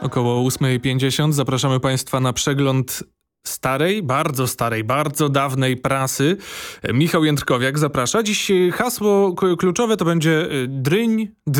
Około 8:50 zapraszamy Państwa na przegląd starej, bardzo dawnej prasy. Michał Jędrkowiak zaprasza. Dziś hasło kluczowe to będzie dryń,